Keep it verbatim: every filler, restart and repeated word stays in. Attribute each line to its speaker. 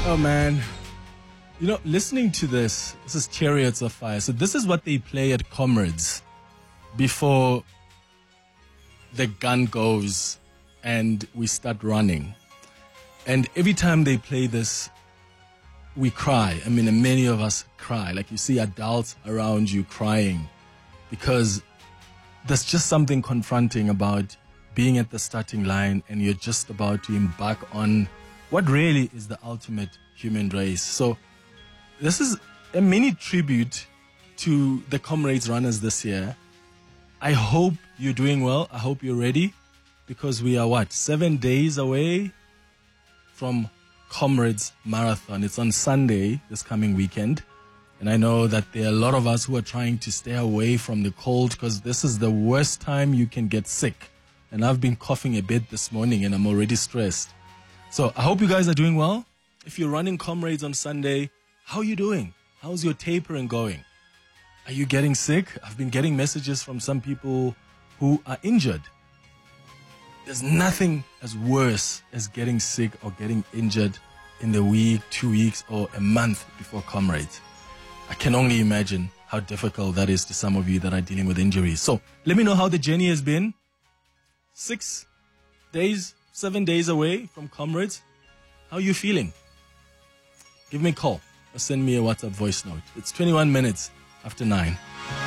Speaker 1: Oh, man. You know, listening to this, this is Chariots of Fire. So this is what they play at Comrades before the gun goes and we start running. And every time they play this, we cry. I mean, many of us cry. Like you see adults around you crying because there's just something confronting about being at the starting line and you're just about to embark on what really is the ultimate human race. So this is a mini tribute to the Comrades runners this year. I hope you're doing well. I hope you're ready because we are what? Seven days away from Comrades Marathon. It's on Sunday this coming weekend. And I know that there are a lot of us who are trying to stay away from the cold because this is the worst time you can get sick. And I've been coughing a bit this morning and I'm already stressed. So I hope you guys are doing well. If you're running Comrades on Sunday, how are you doing? How's your tapering going? Are you getting sick? I've been getting messages from some people who are injured. There's nothing as worse as getting sick or getting injured in the week, two weeks, or a month before Comrades. I can only imagine how difficult that is to some of you that are dealing with injuries. So let me know how the journey has been. Six days, seven days away from Comrades. How are you feeling? Give me a call or send me a WhatsApp voice note. It's twenty-one minutes after nine.